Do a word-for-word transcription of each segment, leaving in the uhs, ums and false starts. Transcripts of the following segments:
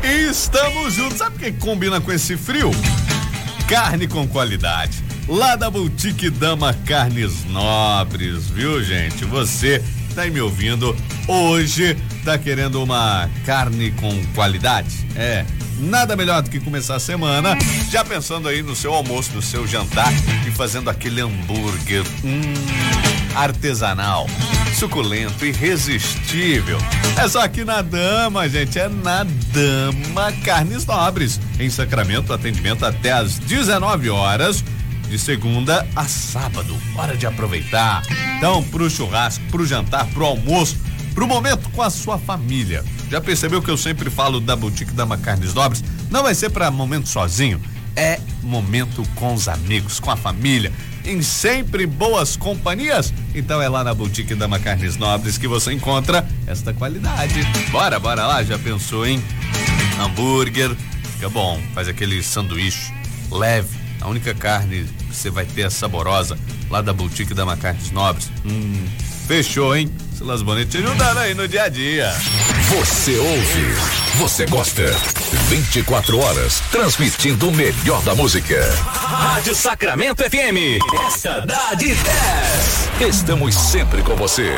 Estamos juntos. Sabe o que combina com esse frio? Carne com qualidade. Lá da Boutique Dama Carnes Nobres, viu, gente? Você tá aí me ouvindo hoje, tá querendo uma carne com qualidade? É, nada melhor do que começar a semana já pensando aí no seu almoço, no seu jantar e fazendo aquele hambúrguer hum, artesanal, suculento, irresistível. É só aqui na Dama, gente, é na Dama Carnes Nobres. Em Sacramento, atendimento até às dezenove horas. De segunda a sábado, hora de aproveitar. Então, pro churrasco, pro jantar, pro almoço, pro momento com a sua família. Já percebeu que eu sempre falo da Boutique Dama Carnes Nobres? Não vai ser para momento sozinho, é momento com os amigos, com a família, em sempre boas companhias. Então é lá na Boutique Dama Carnes Nobres que você encontra esta qualidade. Bora, bora lá, já pensou em hambúrguer? Fica bom, faz aquele sanduíche leve. A única carne que você vai ter é saborosa lá da Boutique Dama Carnes Nobres. Hum, fechou, hein? Silas Bonetti te ajudando aí no dia a dia. Você ouve, você gosta. vinte e quatro horas, transmitindo o melhor da música. Rádio Sacramento F M. Essa dá de dez. Estamos sempre com você.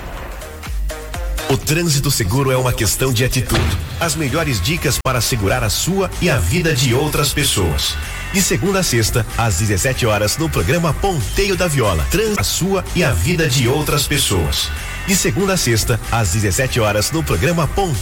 O trânsito seguro é uma questão de atitude. As melhores dicas para segurar a sua e a vida de outras pessoas. De segunda a sexta, às dezessete horas, no programa Ponteio da Viola. Trans a sua e a vida de outras pessoas. De segunda a sexta, às dezessete horas, no programa Ponteio.